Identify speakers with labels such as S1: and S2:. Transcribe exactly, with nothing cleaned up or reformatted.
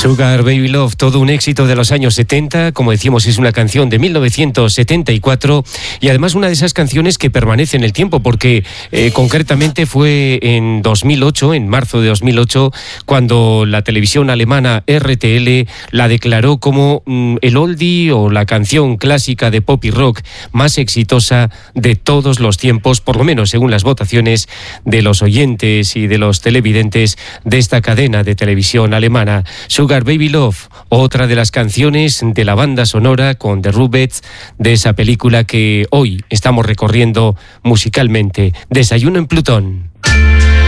S1: Sugar Baby Love, todo un éxito de los años setenta, como decimos es una canción de mil novecientos setenta y cuatro y además una de esas canciones que permanece en el tiempo porque eh, concretamente fue en dos mil ocho, en marzo de dos mil ocho, cuando la televisión alemana R T L la declaró como mm, el oldie o la canción clásica de pop y rock más exitosa de todos los tiempos, por lo menos según las votaciones de los oyentes y de los televidentes de esta cadena de televisión alemana. Sugar Baby Love, otra de las canciones de la banda sonora con The Rubettes de esa película que hoy estamos recorriendo musicalmente. Desayuno en Plutón.